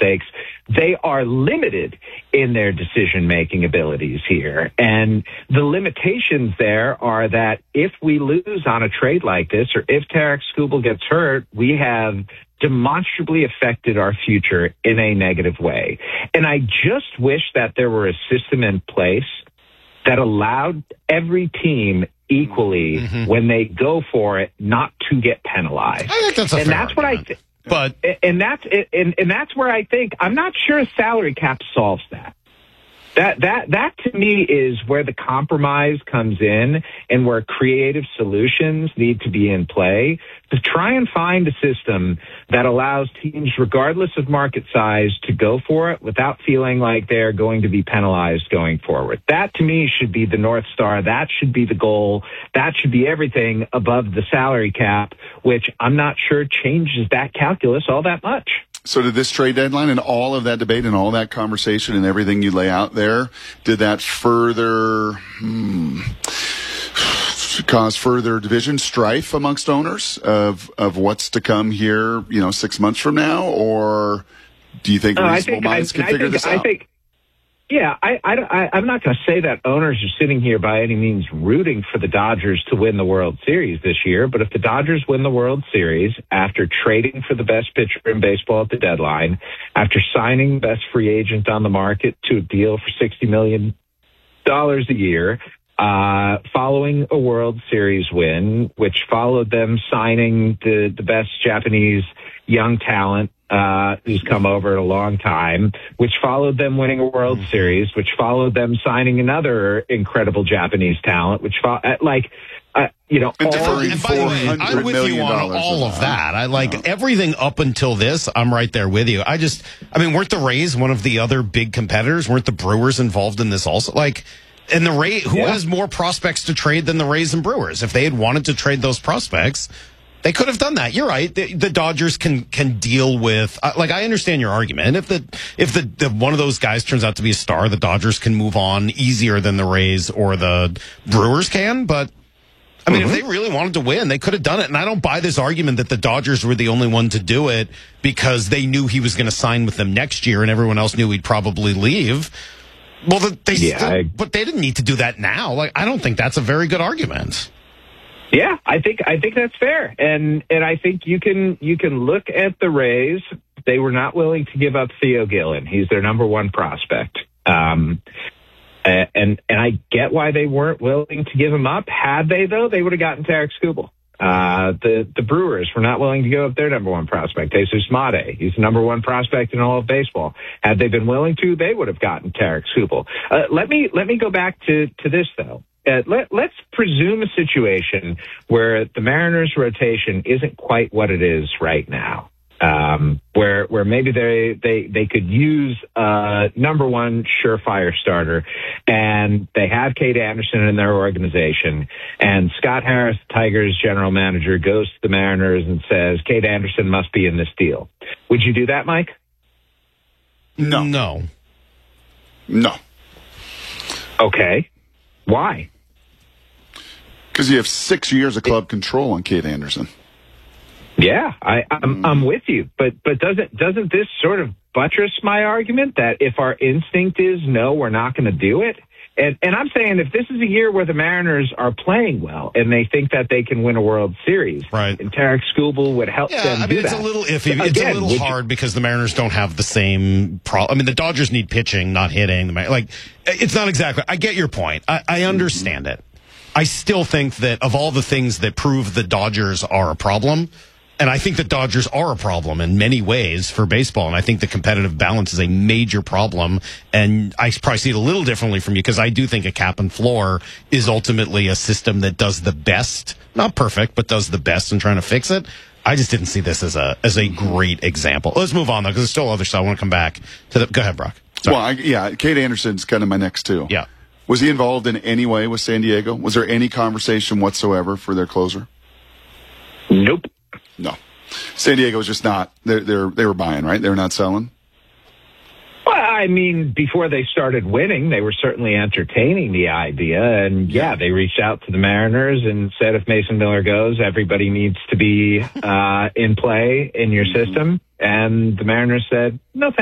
mistakes. They are limited in their decision-making abilities here. And the limitations there are that if we lose on a trade like this, or if Tarek Skubal gets hurt, we have demonstrably affected our future in a negative way. And I just wish that there were a system in place that allowed every team equally when they go for it not to get penalized. I think that's a fair that's what I think. But and that's where I think I'm not sure a salary cap solves that. That to me is where the compromise comes in and where creative solutions need to be in play to try and find a system that allows teams, regardless of market size, to go for it without feeling like they're going to be penalized going forward. That to me should be the North Star. That should be the goal. That should be everything above the salary cap, which I'm not sure changes that calculus all that much. So did this trade deadline and all of that debate and all that conversation and everything you lay out there, did that further cause further division, strife amongst owners of what's to come here, 6 months from now? Or do you think reasonable minds can figure this out? I'm not going to say that owners are sitting here by any means rooting for the Dodgers to win the World Series this year. But if the Dodgers win the World Series after trading for the best pitcher in baseball at the deadline, after signing the best free agent on the market to a deal for $60 million a year, following a World Series win, which followed them signing the best Japanese young talent who's come over in a long time, which followed them winning a World Series, which followed them signing another incredible Japanese talent, which and by the way, I'm with you on all of that. I like everything up until this. I'm right there with you. Weren't the Rays one of the other big competitors? Weren't the Brewers involved in this also? And the Rays, who has more prospects to trade than the Rays and Brewers? If they had wanted to trade those prospects, they could have done that. You're right. The Dodgers can deal with, I understand your argument. If the one of those guys turns out to be a star, the Dodgers can move on easier than the Rays or the Brewers can. But if they really wanted to win, they could have done it. And I don't buy this argument that the Dodgers were the only one to do it because they knew he was going to sign with them next year and everyone else knew he'd probably leave. Well, but they didn't need to do that now. I don't think that's a very good argument. Yeah, I think that's fair, and I think you can look at the Rays. They were not willing to give up Theo Gillen. He's their number one prospect, and I get why they weren't willing to give him up. Had they though, they would have gotten Tarek Skubal. The Brewers were not willing to give up their number one prospect, Jesus Mate. He's the number one prospect in all of baseball. Had they been willing to, they would have gotten Tarek Skubal. Let me go back to this though. Let's presume a situation where the Mariners' rotation isn't quite what it is right now, where maybe they could use a number one surefire starter, and they have Cade Anderson in their organization, and Scott Harris, the Tigers general manager, goes to the Mariners and says, Cade Anderson must be in this deal. Would you do that, Mike? No. Okay. Why? Because you have 6 years of club control on Cade Anderson. Yeah, I'm with you, but doesn't this sort of buttress my argument that if our instinct is no, we're not going to do it? And I'm saying if this is a year where the Mariners are playing well and they think that they can win a World Series, right, and Tarek Skubal would help them do that. It's a little iffy. It's a little hard because the Mariners don't have the same problem. The Dodgers need pitching, not hitting. It's not exactly. I get your point. I understand it. I still think that of all the things that prove the Dodgers are a problem, and I think the Dodgers are a problem in many ways for baseball, and I think the competitive balance is a major problem, and I probably see it a little differently from you because I do think a cap and floor is ultimately a system that does the best, not perfect, but does the best in trying to fix it. I just didn't see this as a great example. Let's move on, though, because there's still other stuff. I want to come back to the... Go ahead, Brock. Sorry. Well, Cade Anderson's kind of my next two. Yeah. Was he involved in any way with San Diego? Was there any conversation whatsoever for their closer? Nope. No. San Diego was just not. They were buying, right? They were not selling? Well, before they started winning, they were certainly entertaining the idea. And, they reached out to the Mariners and said if Mason Miller goes, everybody needs to be in play in your system. And the Mariners said, no,